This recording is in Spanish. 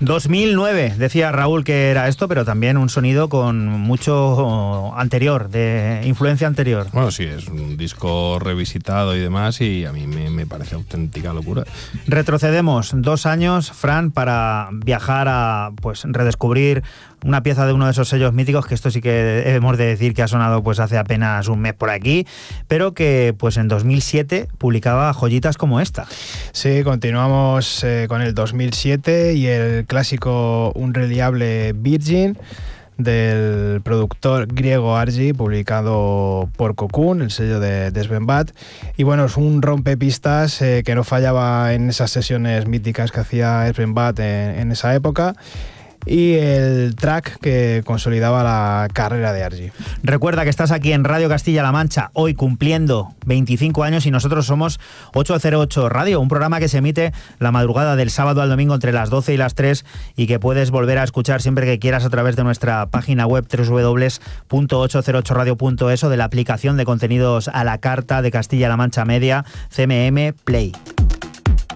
2009, decía Raúl que era esto, pero también un sonido con mucho anterior, de influencia anterior. Bueno, sí, es un disco revisitado y demás, y a mí me parece auténtica locura. Retrocedemos 2 años, Fran, para viajar a pues redescubrir una pieza de uno de esos sellos míticos, que esto sí que hemos de decir que ha sonado pues hace apenas un mes por aquí, pero que pues en 2007 publicaba joyitas como esta. Sí, continuamos con el 2007 y el clásico Unreliable Virgin del productor griego Argy, publicado por Cocoon, el sello de Sven Bad. Y bueno, es un rompepistas que no fallaba en esas sesiones míticas que hacía Sven Bad en esa época, y el track que consolidaba la carrera de Argy. Recuerda que estás aquí en Radio Castilla-La Mancha, hoy cumpliendo 25 años, y nosotros somos 808 Radio, un programa que se emite la madrugada del sábado al domingo entre las 12 y las 3, y que puedes volver a escuchar siempre que quieras a través de nuestra página web www.808radio.es o de la aplicación de contenidos a la carta de Castilla-La Mancha Media, CMM Play.